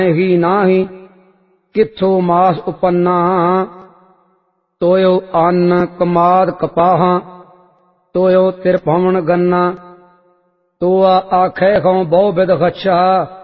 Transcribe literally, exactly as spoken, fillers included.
ही नाही किथो मास उपन्ना। तोयो अन्न कमाद कपाहा तोयो तिरपवन गन्ना। तोआ आखे खौ बहु बिद खच्छा